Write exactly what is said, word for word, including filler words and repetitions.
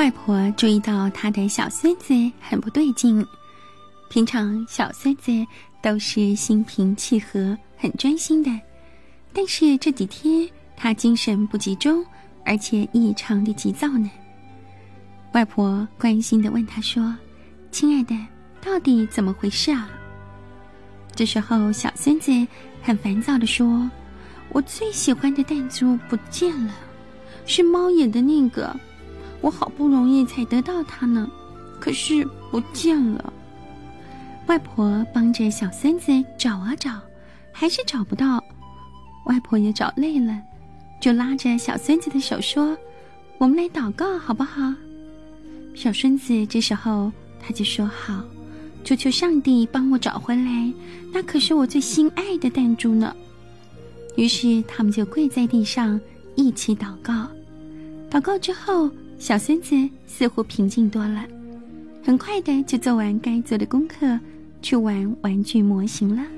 外婆注意到她的小孙子很不对劲，平常小孙子都是心平气和很专心的，但是这几天他精神不集中，而且异常的急躁呢。外婆关心地问他说，亲爱的，到底怎么回事啊？这时候小孙子很烦躁地说，我最喜欢的弹珠不见了，是猫眼的那个，我好不容易才得到它呢，可是不见了。外婆帮着小孙子找啊找，还是找不到。外婆也找累了，就拉着小孙子的手说，我们来祷告好不好？小孙子这时候他就说，好，求求上帝帮我找回来，那可是我最心爱的弹珠呢。于是他们就跪在地上一起祷告。祷告之后，小孙子似乎平静多了，很快的就做完该做的功课，去玩玩具模型了。